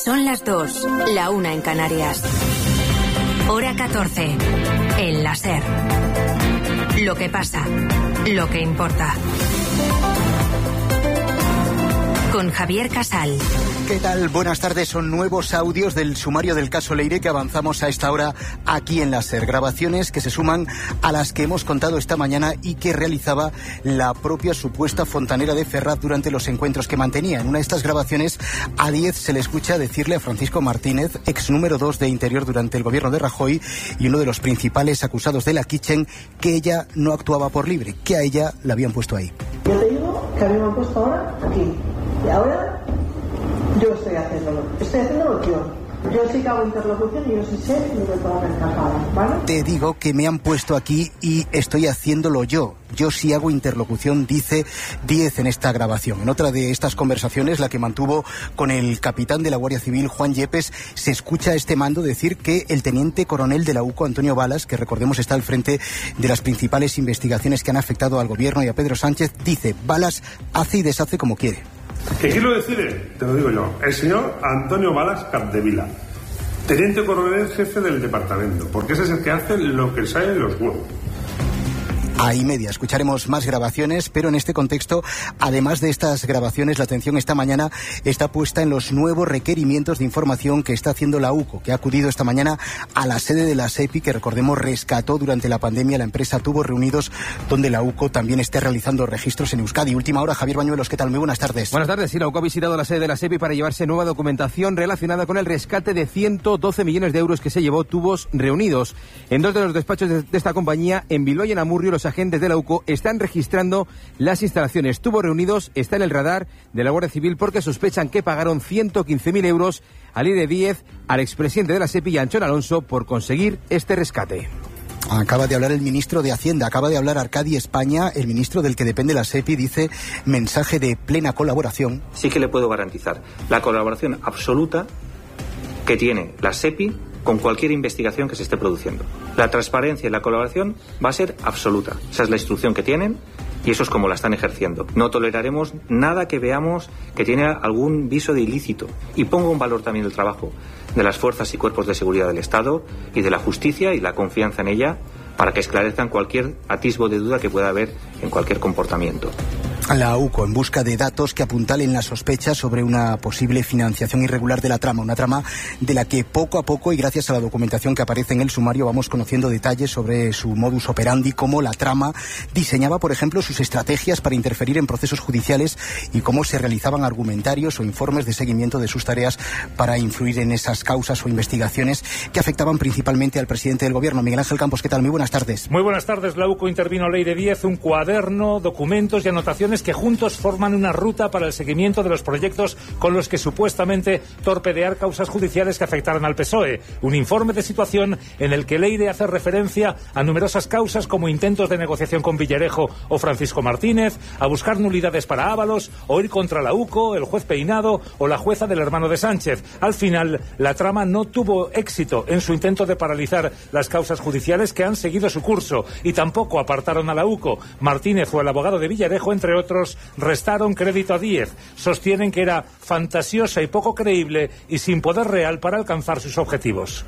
Son las 2, la 1 en Canarias. Hora 14, en la SER. Lo que pasa, lo que importa. Con Javier Casal. ¿Qué tal? Buenas tardes. Son nuevos audios del sumario del caso Leire que avanzamos a esta hora aquí en la SER. Grabaciones que se suman a las que hemos contado esta mañana y que realizaba la propia supuesta fontanera de Ferraz durante los encuentros que mantenía. En una de estas grabaciones, a Díez se le escucha decirle a Francisco Martínez, ex número 2 de Interior durante el gobierno de Rajoy y uno de los principales acusados de la Kitchen, que ella no actuaba por libre, que a ella la habían puesto ahí. Yo te digo que a mí me han puesto ahora aquí. Y ahora yo estoy haciéndolo yo. Yo sí que hago interlocución y yo sí sé lo que puedo hacer tapada, ¿vale? Te digo que me han puesto aquí y estoy haciéndolo yo. Yo sí hago interlocución, dice Díez en esta grabación. En otra de estas conversaciones, la que mantuvo con el capitán de la Guardia Civil, Juan Yepes, se escucha a este mando decir que el teniente coronel de la UCO, Antonio Balas, que recordemos está al frente de las principales investigaciones que han afectado al gobierno y a Pedro Sánchez, dice, Balas hace y deshace como quiere. ¿Qué quiero decir? Te lo digo yo. El señor Antonio Balas Capdevila, teniente coronel jefe del departamento, porque ese es el que hace lo que sale de los huevos. Ahí media, escucharemos más grabaciones, pero en este contexto, además de estas grabaciones, la atención esta mañana está puesta en los nuevos requerimientos de información que está haciendo la UCO, que ha acudido esta mañana a la sede de la SEPI, que recordemos rescató durante la pandemia la empresa Tubos Reunidos, donde la UCO también está realizando registros en Euskadi. Última hora, Javier Bañuelos, ¿qué tal? Muy buenas tardes. Buenas tardes. Sí, la UCO ha visitado la sede de la SEPI para llevarse nueva documentación relacionada con el rescate de 112 millones de euros que se llevó Tubos Reunidos. En dos de los despachos de esta compañía, en Bilbao y en Amurrio, los agentes de la UCO están registrando las instalaciones. Tubos Reunidos está en el radar de la Guardia Civil porque sospechan que pagaron 115.000 euros a Leire Díez, al expresidente de la SEPI y a Anchón Alonso por conseguir este rescate. Acaba de hablar el ministro de Hacienda, acaba de hablar Arcadi España, el ministro del que depende la SEPI, dice mensaje de plena colaboración. Sí que le puedo garantizar la colaboración absoluta que tiene la SEPI con cualquier investigación que se esté produciendo. La transparencia y la colaboración va a ser absoluta. Esa es la instrucción que tienen y eso es como la están ejerciendo. No toleraremos nada que veamos que tiene algún viso de ilícito. Y pongo en valor también el trabajo de las fuerzas y cuerpos de seguridad del Estado y de la justicia y la confianza en ella para que esclarezcan cualquier atisbo de duda que pueda haber en cualquier comportamiento. La UCO en busca de datos que apuntalen la sospecha sobre una posible financiación irregular de la trama, una trama de la que poco a poco y gracias a la documentación que aparece en el sumario vamos conociendo detalles sobre su modus operandi, cómo la trama diseñaba, por ejemplo, sus estrategias para interferir en procesos judiciales y cómo se realizaban argumentarios o informes de seguimiento de sus tareas para influir en esas causas o investigaciones que afectaban principalmente al presidente del gobierno. Miguel Ángel Campos, ¿qué tal? Muy buenas tardes. Muy buenas tardes. La UCO intervino Leire Díez, un cuaderno, documentos y anotaciones que juntos forman una ruta para el seguimiento de los proyectos con los que supuestamente torpedear causas judiciales que afectaran al PSOE. Un informe de situación en el que Leire hace referencia a numerosas causas como intentos de negociación con Villarejo o Francisco Martínez, a buscar nulidades para Ábalos, o ir contra la UCO, el juez Peinado o la jueza del hermano de Sánchez. Al final, la trama no tuvo éxito en su intento de paralizar las causas judiciales que han seguido su curso y tampoco apartaron a la UCO. Martínez o el abogado de Villarejo, entre otros, restaron crédito a Díez. Sostienen que era fantasiosa y poco creíble y sin poder real para alcanzar sus objetivos.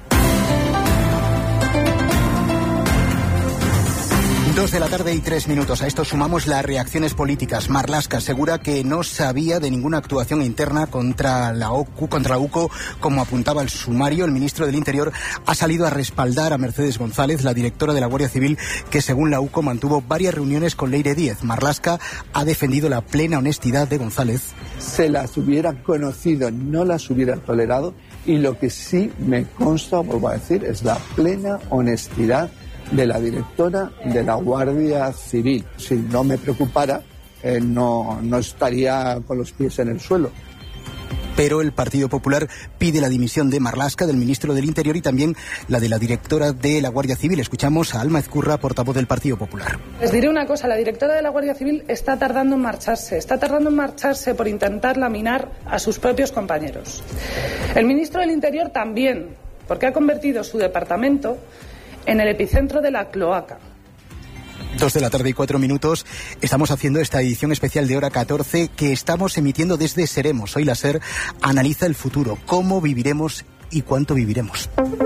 2:03 A esto sumamos las reacciones políticas. Marlaska asegura que no sabía de ninguna actuación interna contra la UCO, como apuntaba el sumario. El ministro del Interior ha salido a respaldar a Mercedes González, la directora de la Guardia Civil, que según la UCO mantuvo varias reuniones con Leire Díez. Marlaska ha defendido la plena honestidad de González. Se las hubieran conocido, no las hubieran tolerado, y lo que sí me consta, vuelvo a decir, es la plena honestidad de la directora de la Guardia Civil. Si no me preocupara, no estaría con los pies en el suelo. Pero el Partido Popular pide la dimisión de Marlaska, del ministro del Interior, y también la de la directora de la Guardia Civil. Escuchamos a Alma Ezcurra, portavoz del Partido Popular. Les diré una cosa, la directora de la Guardia Civil está tardando en marcharse por intentar laminar a sus propios compañeros. El ministro del Interior también, porque ha convertido su departamento en el epicentro de la cloaca. 2:04 p.m. Estamos haciendo esta edición especial de Hora 14 que estamos emitiendo desde Seremos. Hoy la SER analiza el futuro, cómo viviremos y cuánto viviremos.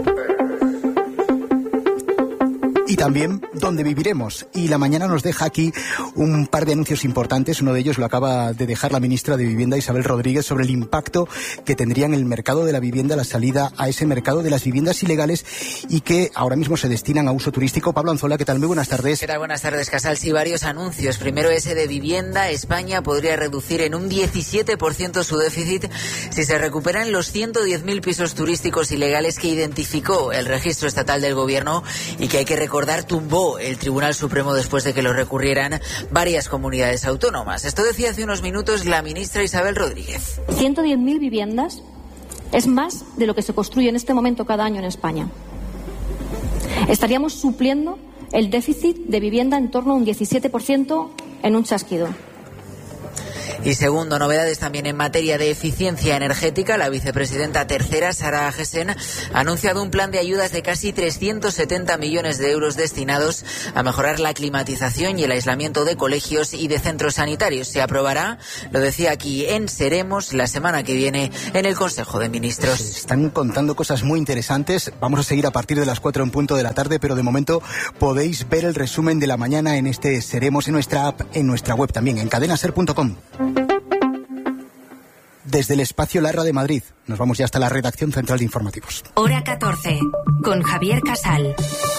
Y también dónde viviremos. Y la mañana nos deja aquí un par de anuncios importantes. Uno de ellos lo acaba de dejar la ministra de Vivienda, Isabel Rodríguez, sobre el impacto que tendría en el mercado de la vivienda la salida a ese mercado de las viviendas ilegales y que ahora mismo se destinan a uso turístico. Pablo Anzola, ¿qué tal? Muy buenas tardes. ¿Qué tal? Buenas tardes, Casal. Sí, varios anuncios. Primero ese de vivienda. España podría reducir en un 17% su déficit si se recuperan los 110.000 pisos turísticos ilegales que identificó el Registro Estatal del Gobierno y que hay que recordar tumbó el Tribunal Supremo después de que lo recurrieran varias comunidades autónomas. Esto decía hace unos minutos la ministra Isabel Rodríguez. 110.000 viviendas es más de lo que se construye en este momento cada año en España. Estaríamos supliendo el déficit de vivienda en torno a un 17% en un chasquido. Y segundo, novedades también en materia de eficiencia energética. La vicepresidenta tercera, Sara Agesen, ha anunciado un plan de ayudas de casi 370 millones de euros destinados a mejorar la climatización y el aislamiento de colegios y de centros sanitarios. Se aprobará, lo decía aquí en Seremos, la semana que viene en el Consejo de Ministros. Están contando cosas muy interesantes. Vamos a seguir a partir de las 4 p.m, pero de momento podéis ver el resumen de la mañana en este Seremos, en nuestra app, en nuestra web también, en cadenaser.com. Desde el espacio Larra de Madrid, nos vamos ya hasta la redacción central de informativos. Hora 14, con Javier Casal.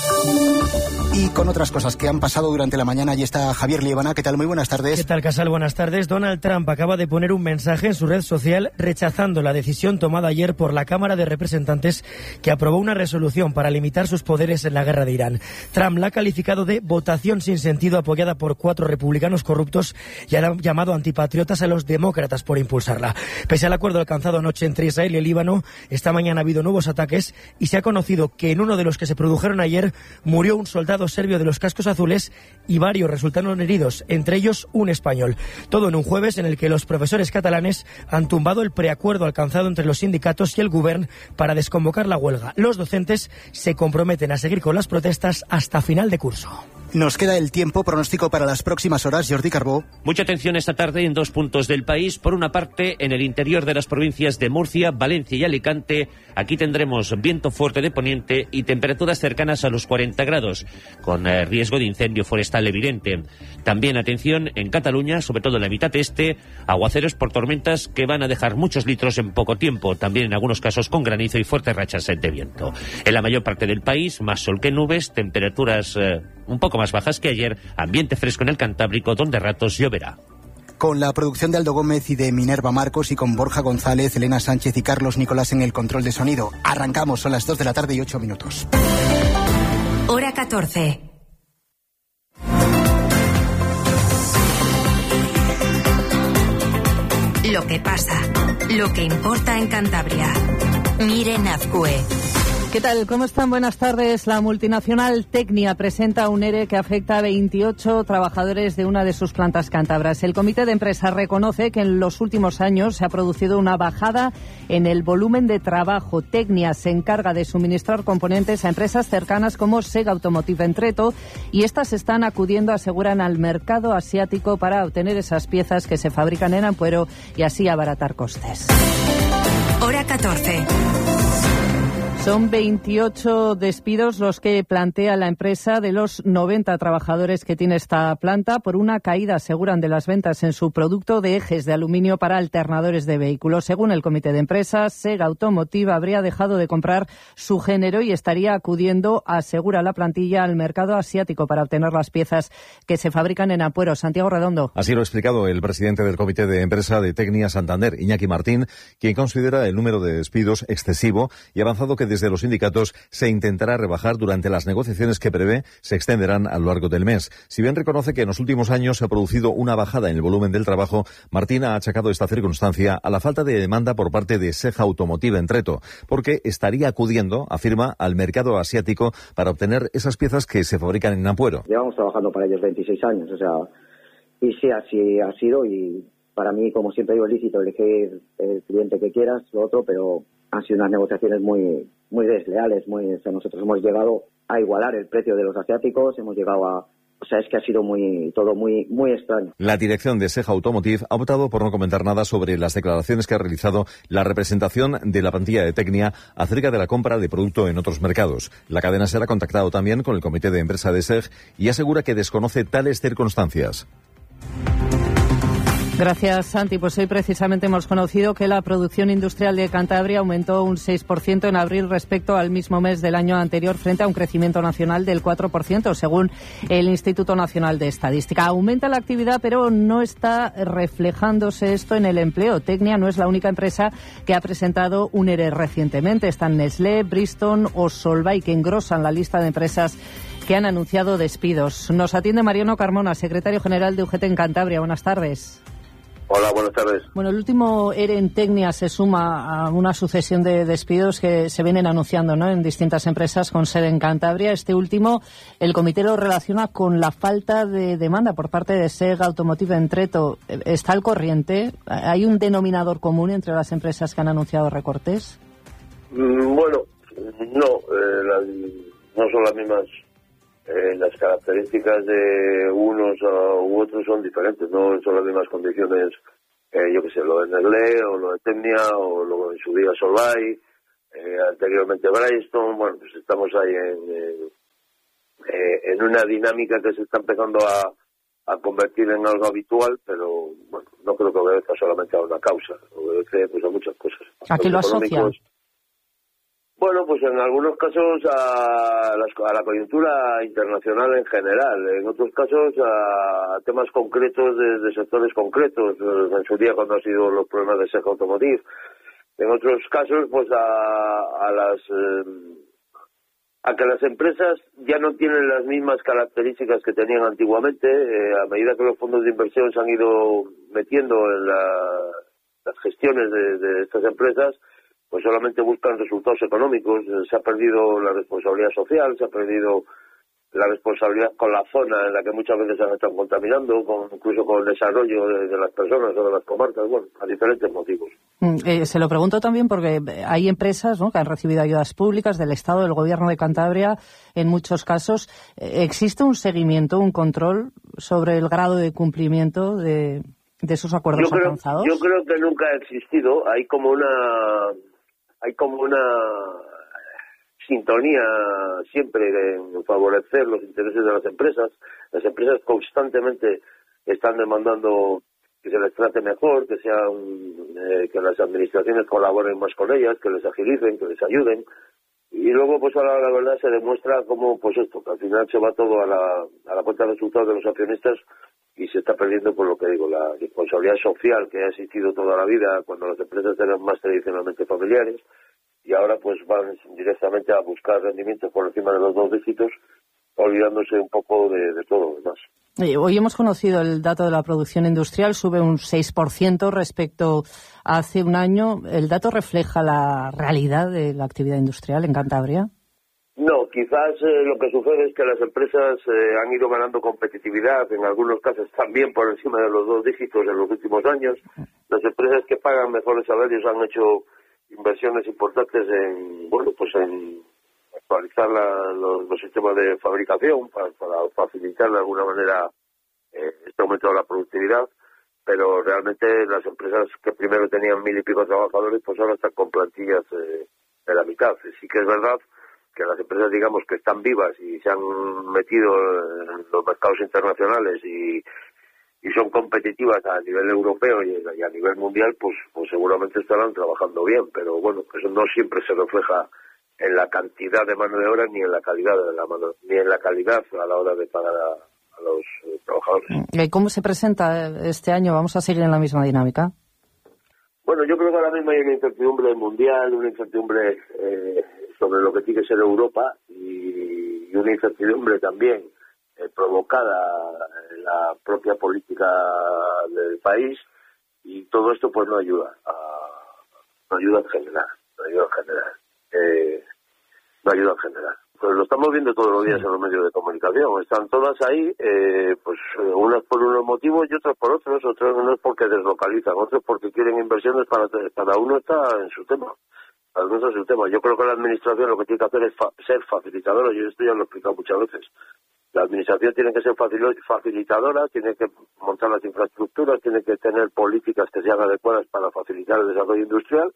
Y con otras cosas que han pasado durante la mañana, allí está Javier Liebana. ¿Qué tal? Muy buenas tardes. ¿Qué tal, Casal? Buenas tardes. Donald Trump acaba de poner un mensaje en su red social rechazando la decisión tomada ayer por la Cámara de Representantes que aprobó una resolución para limitar sus poderes en la guerra de Irán. Trump la ha calificado de votación sin sentido apoyada por 4 republicanos corruptos y ha llamado antipatriotas a los demócratas por impulsarla. Pese al acuerdo alcanzado anoche entre Israel y el Líbano, esta mañana ha habido nuevos ataques y se ha conocido que en uno de los que se produjeron ayer murió un soldado serbio de los cascos azules y varios resultaron heridos, entre ellos un español. Todo en un jueves en el que los profesores catalanes han tumbado el preacuerdo alcanzado entre los sindicatos y el Govern para desconvocar la huelga. Los docentes se comprometen a seguir con las protestas hasta final de curso. Nos queda el tiempo. Pronóstico para las próximas horas, Jordi Carbó. Mucha atención esta tarde en 2 puntos del país. Por una parte, en el interior de las provincias de Murcia, Valencia y Alicante. Aquí tendremos viento fuerte de poniente y temperaturas cercanas a los 40 grados, con riesgo de incendio forestal evidente. También atención en Cataluña, sobre todo en la mitad este, aguaceros por tormentas que van a dejar muchos litros en poco tiempo, también en algunos casos con granizo y fuertes rachas de viento. En la mayor parte del país, más sol que nubes, temperaturas un poco más bajas que ayer, ambiente fresco en el Cantábrico, donde a ratos lloverá. Con la producción de Aldo Gómez y de Minerva Marcos y con Borja González, Elena Sánchez y Carlos Nicolás en el control de sonido. Arrancamos, son las 2:08 p.m. Hora 14. Lo que pasa, lo que importa en Cantabria. Miren Azcue. ¿Qué tal? ¿Cómo están? Buenas tardes. La multinacional Tecnia presenta un ERE que afecta a 28 trabajadores de una de sus plantas cántabras. El comité de empresa reconoce que en los últimos años se ha producido una bajada en el volumen de trabajo. Tecnia se encarga de suministrar componentes a empresas cercanas como Sega Automotive en Treto y estas están acudiendo, aseguran, al mercado asiático para obtener esas piezas que se fabrican en Ampuero y así abaratar costes. Hora 14. Son 28 despidos los que plantea la empresa de los 90 trabajadores que tiene esta planta por una caída, aseguran, de las ventas en su producto de ejes de aluminio para alternadores de vehículos. Según el comité de empresa, Sega Automotive habría dejado de comprar su género y estaría acudiendo, asegura la plantilla, al mercado asiático para obtener las piezas que se fabrican en Ampuero. Santiago Redondo. Así lo ha explicado el presidente del comité de empresa de Tecnia Santander, Iñaki Martín, quien considera el número de despidos excesivo y ha avanzado que desde los sindicatos se intentará rebajar durante las negociaciones que prevé se extenderán a lo largo del mes. Si bien reconoce que en los últimos años se ha producido una bajada en el volumen del trabajo, Martín ha achacado esta circunstancia a la falta de demanda por parte de Sega Automotive en Treto, porque estaría acudiendo, afirma, al mercado asiático para obtener esas piezas que se fabrican en Ampuero. Llevamos trabajando para ellos 26 años, o sea, y sí, así ha sido, y para mí, como siempre digo, es lícito elegir el cliente que quieras, lo otro, pero han sido unas negociaciones muy desleales. O sea, nosotros hemos llegado a igualar el precio de los asiáticos, hemos llegado a O sea, es que ha sido todo muy extraño. La dirección de SEG Automotive ha optado por no comentar nada sobre las declaraciones que ha realizado la representación de la plantilla de Tecnia acerca de la compra de producto en otros mercados. La cadena SER ha contactado también con el comité de empresa de SEG y asegura que desconoce tales circunstancias. Gracias, Santi. Pues hoy precisamente hemos conocido que la producción industrial de Cantabria aumentó un 6% en abril respecto al mismo mes del año anterior, frente a un crecimiento nacional del 4%, según el Instituto Nacional de Estadística. Aumenta la actividad, pero no está reflejándose esto en el empleo. Tecnia no es la única empresa que ha presentado un ERE recientemente. Están Nestlé, Bridgestone o Solvay, que engrosan la lista de empresas que han anunciado despidos. Nos atiende Mariano Carmona, secretario general de UGT en Cantabria. Buenas tardes. Hola, buenas tardes. Bueno, el último ERE en Tecnia se suma a una sucesión de despidos que se vienen anunciando, ¿no?, en distintas empresas con sede en Cantabria. Este último, el comité lo relaciona con la falta de demanda por parte de SEG Automotive en Treto. ¿Está al corriente? ¿Hay un denominador común entre las empresas que han anunciado recortes? Bueno, no. No son las mismas. Las características de unos u otros son diferentes, no son las mismas condiciones, yo que sé, lo de Nestlé o lo de Tecnia o lo en su día Solvay, anteriormente Bridgestone. Bueno, pues estamos ahí en una dinámica que se está empezando a convertir en algo habitual, pero bueno, no creo que obedezca solamente a una causa, obedece pues a muchas cosas. ¿A qué lo asocian? Bueno, pues en algunos casos a la coyuntura internacional en general, en otros casos a temas concretos de sectores concretos, en su día cuando han sido los problemas de SEG Automotive, en otros casos pues a que las empresas ya no tienen las mismas características que tenían antiguamente, a medida que los fondos de inversión se han ido metiendo en las gestiones de estas empresas, pues solamente buscan resultados económicos. Se ha perdido la responsabilidad social, se ha perdido la responsabilidad con la zona en la que muchas veces han estado contaminando, incluso con el desarrollo de las personas o de las comarcas, bueno, a diferentes motivos. Se lo pregunto también porque hay empresas, ¿no?, que han recibido ayudas públicas del Estado, del Gobierno de Cantabria, en muchos casos. ¿Existe un seguimiento, un control sobre el grado de cumplimiento de esos acuerdos alcanzados? Yo creo que nunca ha existido. Hay como una sintonía siempre en favorecer los intereses de las empresas. Las empresas constantemente están demandando que se les trate mejor, que que las administraciones colaboren más con ellas, que les agilicen, que les ayuden. Y luego, pues ahora la verdad se demuestra como, pues esto, que al final se va todo a la cuenta de resultados de los accionistas y se está perdiendo, por lo que digo, la responsabilidad social que ha existido toda la vida cuando las empresas eran más tradicionalmente familiares, y ahora pues van directamente a buscar rendimientos por encima de los 2 dígitos, olvidándose un poco de todo lo demás. Hoy hemos conocido el dato de la producción industrial, sube un 6% respecto a hace un año. ¿El dato refleja la realidad de la actividad industrial en Cantabria? No, quizás lo que sucede es que las empresas han ido ganando competitividad, en algunos casos también por encima de los 2 dígitos en los últimos años. Las empresas que pagan mejores salarios han hecho inversiones importantes en actualizar los sistemas de fabricación para facilitar de alguna manera este aumento de la productividad, pero realmente las empresas que primero tenían 1.000 y pico trabajadores pues ahora están con plantillas de la mitad. Sí que es verdad que las empresas, digamos, que están vivas y se han metido en los mercados internacionales y son competitivas a nivel europeo y a nivel mundial, pues seguramente estarán trabajando bien, pero bueno, eso no siempre se refleja en la cantidad de mano de obra ni en la calidad de la mano, ni en la calidad a la hora de pagar a los trabajadores. ¿Cómo se presenta este año? ¿Vamos a seguir en la misma dinámica? Bueno, yo creo que ahora mismo hay una incertidumbre mundial, una incertidumbre sobre lo que tiene que ser Europa y una incertidumbre también provocada en la propia política del país, y todo esto pues no ayuda en general. Pues lo estamos viendo todos los días en los medios de comunicación. Están todas ahí, pues unas por unos motivos y otras por otros. Otros no es porque deslocalizan, otros porque quieren inversiones para cada uno está en su tema. Cada uno está en su tema. Yo creo que la administración lo que tiene que hacer es ser facilitadora. Yo esto ya lo he explicado muchas veces. La administración tiene que ser facilitadora, tiene que montar las infraestructuras, tiene que tener políticas que sean adecuadas para facilitar el desarrollo industrial.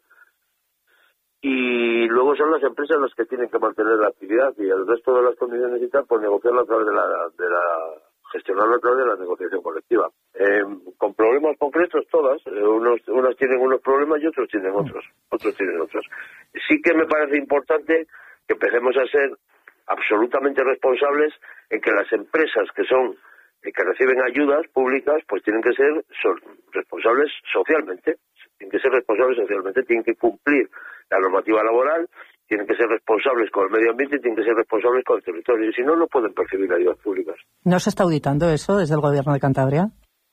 Y luego son las empresas las que tienen que mantener la actividad y el resto de las condiciones y tal, pues negociarlo a través gestionarlo a través de la negociación colectiva. Con problemas concretos todas, unas tienen unos problemas y otros tienen otros tienen otros. Sí que me parece importante que empecemos a ser absolutamente responsables en que las empresas que reciben ayudas públicas, pues tienen que ser responsables socialmente, tienen que cumplir la normativa laboral, tienen que ser responsables con el medio ambiente y tienen que ser responsables con el territorio. Y si no, no pueden percibir ayudas públicas. ¿No se está auditando eso desde el Gobierno de Cantabria?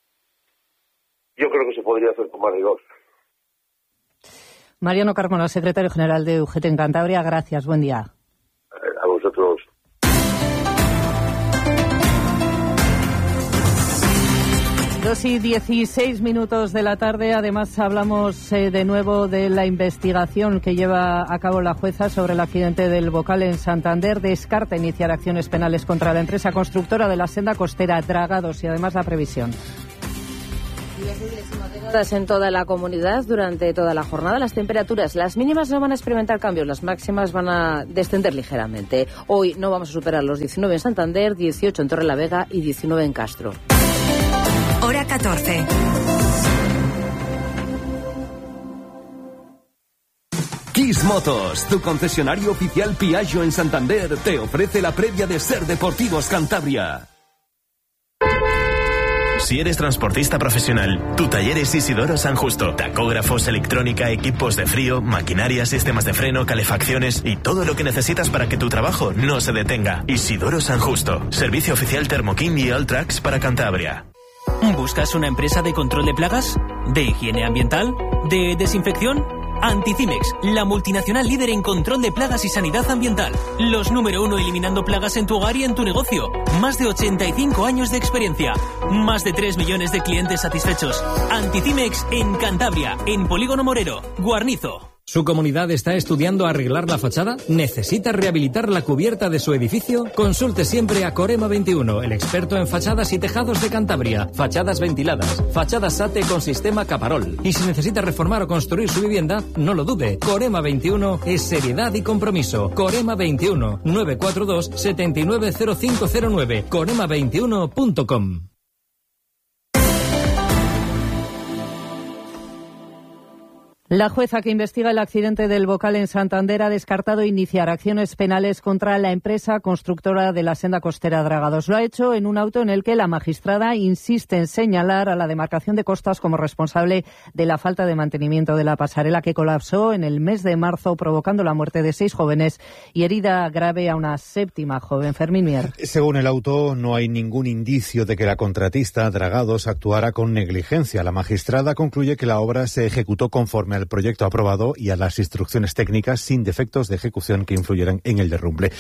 Yo creo que se podría hacer con más rigor. Mariano Carmona, secretario general de UGT en Cantabria, gracias, buen día. A vosotros. 2:16 de la tarde. Además, hablamos de nuevo de la investigación que lleva a cabo la jueza sobre el accidente del Bocal en Santander. Descarta iniciar acciones penales contra la empresa constructora de la senda costera Dragados y además la previsión. En toda la comunidad durante toda la jornada. Las temperaturas, las mínimas no van a experimentar cambios, las máximas van a descender ligeramente. Hoy no vamos a superar los 19 en Santander, 18 en Torrelavega y 19 en Castro. Hora 14. Kiss Motos, tu concesionario oficial Piaggio en Santander, te ofrece la previa de Ser Deportivos Cantabria. Si eres transportista profesional, tu taller es Isidoro San Justo. Tacógrafos, electrónica, equipos de frío, maquinaria, sistemas de freno, calefacciones y todo lo que necesitas para que tu trabajo no se detenga. Isidoro San Justo. Servicio oficial Thermokin y Alltrax para Cantabria. ¿Buscas una empresa de control de plagas? ¿De higiene ambiental? ¿De desinfección? Anticimex, la multinacional líder en control de plagas y sanidad ambiental. Los número 1 eliminando plagas en tu hogar y en tu negocio. Más de 85 años de experiencia. Más de 3 millones de clientes satisfechos. Anticimex en Cantabria, en Polígono Morero, Guarnizo. ¿Su comunidad está estudiando arreglar la fachada? ¿Necesita rehabilitar la cubierta de su edificio? Consulte siempre a Corema 21, el experto en fachadas y tejados de Cantabria. Fachadas ventiladas, fachadas SATE con sistema Caparol. Y si necesita reformar o construir su vivienda, no lo dude. Corema 21 es seriedad y compromiso. Corema 21, 942 790509. Corema21.com. La jueza que investiga el accidente del Bocal en Santander ha descartado iniciar acciones penales contra la empresa constructora de la senda costera Dragados. Lo ha hecho en un auto en el que la magistrada insiste en señalar a la demarcación de costas como responsable de la falta de mantenimiento de la pasarela que colapsó en el mes de marzo, provocando la muerte de 6 jóvenes y herida grave a una 7ª joven. Fermín Mier. Según el auto, no hay ningún indicio de que la contratista Dragados actuara con negligencia. La magistrada concluye que la obra se ejecutó conforme al proyecto aprobado y a las instrucciones técnicas sin defectos de ejecución que influyeran en el derrumbe.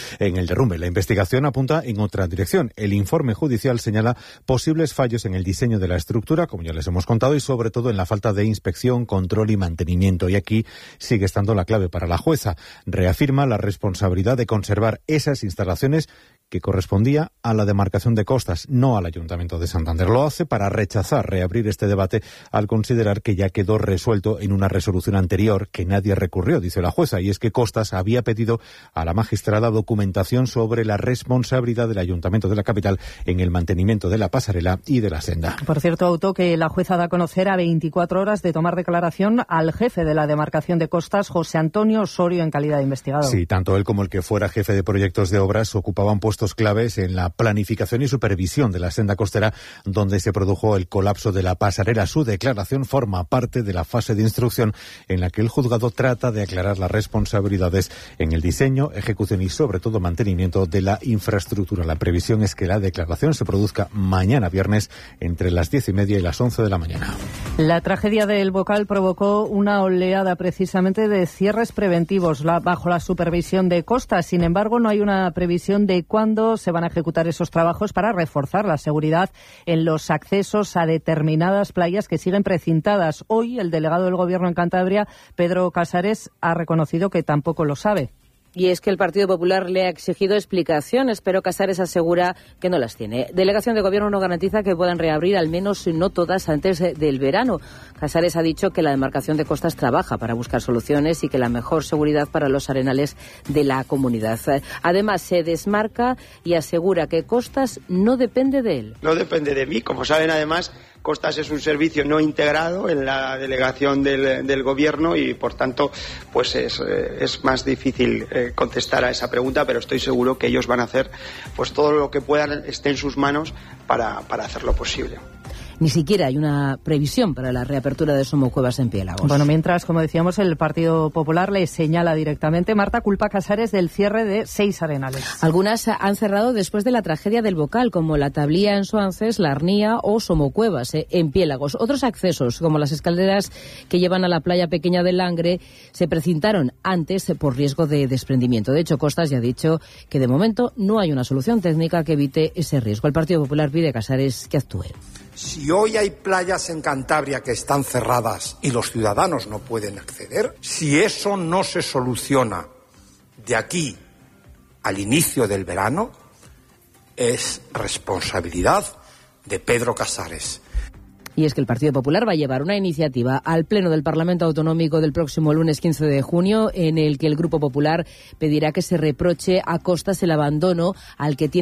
La investigación apunta en otra dirección. El informe judicial señala posibles fallos en el diseño de la estructura, como ya les hemos contado, y sobre todo en la falta de inspección, control y mantenimiento. Y aquí sigue estando la clave para la jueza. Reafirma la responsabilidad de conservar esas instalaciones que correspondía a la demarcación de costas, no al Ayuntamiento de Santander. Lo hace para rechazar reabrir este debate al considerar que ya quedó resuelto en una resolución anterior que nadie recurrió, dice la jueza, y es que Costas había pedido a la magistrada documentación sobre la responsabilidad del Ayuntamiento de la capital en el mantenimiento de la pasarela y de la senda. Por cierto, auto que la jueza da a conocer a 24 horas de tomar declaración al jefe de la demarcación de costas, José Antonio Osorio, en calidad de investigador. Sí, tanto él como el que fuera jefe de proyectos de obras ocupaban puestos claves en la planificación y supervisión de la senda costera donde se produjo el colapso de la pasarela. Su declaración forma parte de la fase de instrucción en la que el juzgado trata de aclarar las responsabilidades en el diseño, ejecución y sobre todo mantenimiento de la infraestructura. La previsión es que la declaración se produzca mañana viernes entre las 10:30 y las 11 de la mañana. La tragedia del Bocal provocó una oleada precisamente de cierres preventivos bajo la supervisión de Costas. Sin embargo, no hay una previsión de cuándo se van a ejecutar esos trabajos para reforzar la seguridad en los accesos a determinadas playas que siguen precintadas. Hoy, el delegado del Gobierno en Cantabria, Pedro Casares, ha reconocido que tampoco lo sabe. Y es que el Partido Popular le ha exigido explicaciones, pero Casares asegura que no las tiene. Delegación de Gobierno no garantiza que puedan reabrir, al menos no todas, antes del verano. Casares ha dicho que la demarcación de costas trabaja para buscar soluciones y que la mejor seguridad para los arenales de la comunidad. Además, se desmarca y asegura que Costas no depende de él. No depende de mí. Como saben, además, Costas es un servicio no integrado en la delegación del Gobierno y, por tanto, pues es más difícil contestar a esa pregunta, pero estoy seguro que ellos van a hacer pues todo lo que puedan, esté en sus manos para hacerlo posible. Ni siquiera hay una previsión para la reapertura de Somocuevas en Piélagos. Bueno, mientras, como decíamos, el Partido Popular le señala directamente, Marta, culpa a Casares del cierre de 6 arenales. Algunas han cerrado después de la tragedia del Bocal, como la Tablía en Soances, la Arnía o Somocuevas en Piélagos. Otros accesos, como las escaleras que llevan a la playa pequeña del Langre, se precintaron antes por riesgo de desprendimiento. De hecho, Costas ya ha dicho que de momento no hay una solución técnica que evite ese riesgo. El Partido Popular pide a Casares que actúe. Si hoy hay playas en Cantabria que están cerradas y los ciudadanos no pueden acceder, si eso no se soluciona de aquí al inicio del verano, es responsabilidad de Pedro Casares. Y es que el Partido Popular va a llevar una iniciativa al Pleno del Parlamento Autonómico del próximo lunes 15 de junio, en el que el Grupo Popular pedirá que se reproche a Costas el abandono al que tiene